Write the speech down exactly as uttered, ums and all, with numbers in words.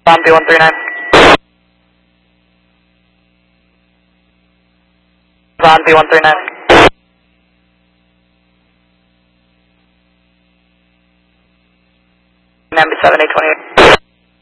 Bomb B one three nine. Bomb B one three nine. N B seven eight twenty-eight.